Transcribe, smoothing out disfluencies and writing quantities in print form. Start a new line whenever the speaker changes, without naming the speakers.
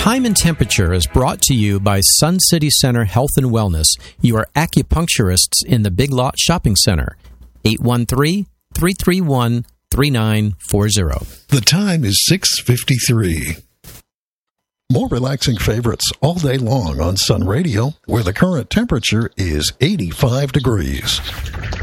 Time and Temperature is brought to you by Sun City Center Health and Wellness, your acupuncturists in the Big Lot Shopping Center. 813-331-3940.
The time is 6:53. More relaxing favorites all day long on Sun Radio, where the current temperature is 85 degrees.